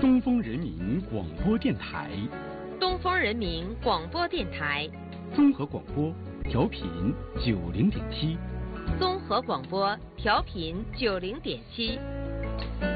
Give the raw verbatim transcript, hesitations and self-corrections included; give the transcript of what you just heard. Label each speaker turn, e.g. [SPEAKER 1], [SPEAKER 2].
[SPEAKER 1] 东风人民广播电台，
[SPEAKER 2] 东风人民广播电台，
[SPEAKER 1] 综合广播，调频九零点七，
[SPEAKER 2] 综合广播调频九零点七。